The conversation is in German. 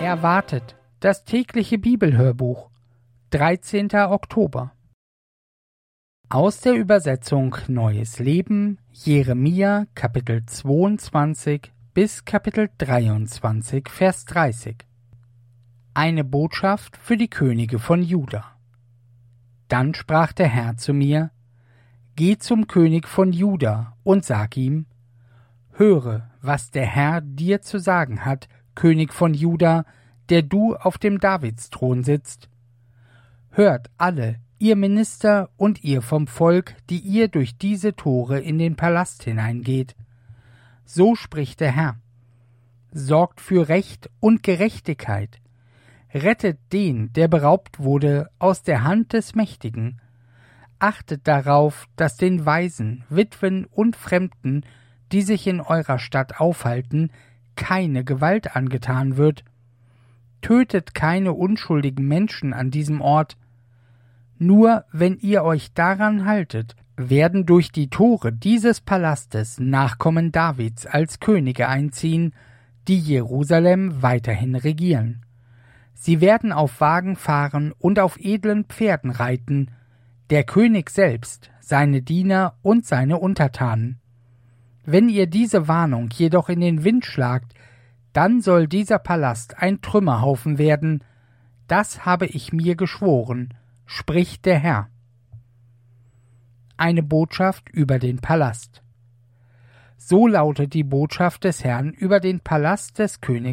Erwartet, das tägliche Bibelhörbuch, 13. Oktober. Aus der Übersetzung Neues Leben, Jeremia, Kapitel 22 bis Kapitel 23, Vers 30. Eine Botschaft für die Könige von Juda. Dann sprach der Herr zu mir: Geh zum König von Juda und sag ihm: Höre, was der Herr dir zu sagen hat, König von Juda, der du auf dem Davidsthron sitzt. Hört alle, ihr Minister und ihr vom Volk, die ihr durch diese Tore in den Palast hineingeht. So spricht der Herr: Sorgt für Recht und Gerechtigkeit. Rettet den, der beraubt wurde, aus der Hand des Mächtigen. Achtet darauf, dass den Waisen, Witwen und Fremden, die sich in eurer Stadt aufhalten, keine Gewalt angetan wird. Tötet keine unschuldigen Menschen an diesem Ort. Nur wenn ihr euch daran haltet, werden durch die Tore dieses Palastes Nachkommen Davids als Könige einziehen, die Jerusalem weiterhin regieren. Sie werden auf Wagen fahren und auf edlen Pferden reiten, der König selbst, seine Diener und seine Untertanen. Wenn ihr diese Warnung jedoch in den Wind schlagt, dann soll dieser Palast ein Trümmerhaufen werden. Das habe ich mir geschworen, spricht der Herr. Eine Botschaft über den Palast. So lautet die Botschaft des Herrn über den Palast des Königs